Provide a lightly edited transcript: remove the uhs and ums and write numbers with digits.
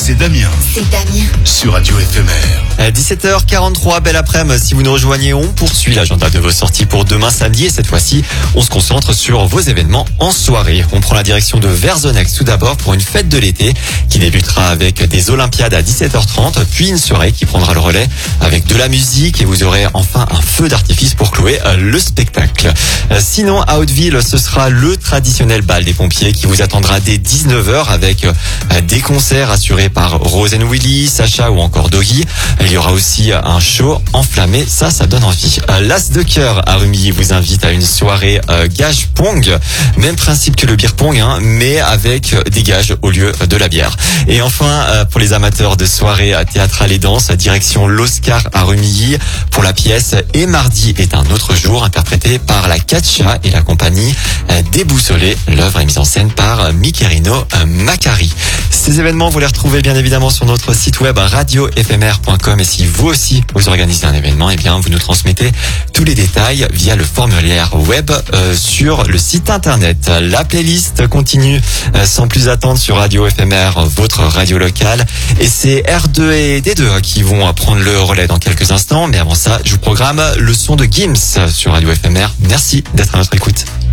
c'est Damien. C'est Damien. Sur Radio FMR. 17h43, belle après-midi. Si vous nous rejoignez, on poursuit l'agenda de vos sorties pour demain samedi. Et cette fois-ci, on se concentre sur vos événements en soirée. On prend la direction de Verzenex tout d'abord pour une fête de l'été qui débutera avec des Olympiades à 17h30, puis une soirée qui prendra le relais avec de la musique et vous aurez enfin un feu d'artifice pour clouer le spectacle. Sinon, à Hauteville, ce sera le traditionnel bal des pompiers qui vous attendra dès 19h avec des concerts assurés par Rose & Willy, Sacha ou encore Doggy. Il y aura aussi un show enflammé, ça donne envie. L'As de Cœur à Rumilly vous invite à une soirée gage pong, même principe que le beer pong, mais avec des gages au lieu de la bière. Et enfin, pour les amateurs de soirées théâtrales et danse, direction l'Oscar à Rumilly pour la pièce Et mardi est un autre jour, interprété par la Catcha et la compagnie Déboussolée. L'œuvre est mise en scène par Micherino Macari. Ces événements, vous les retrouvez bien évidemment sur notre site web radiofmr.com. Et si vous aussi vous organisez un événement, eh bien vous nous transmettez tous les détails via le formulaire web sur le site internet. La playlist continue sans plus attendre sur Radio FMR, votre radio locale. Et c'est R2 et D2 qui vont prendre le relais dans quelques instants. Mais avant ça, je vous programme le son de Gims sur Radio FMR. Merci d'être à notre écoute.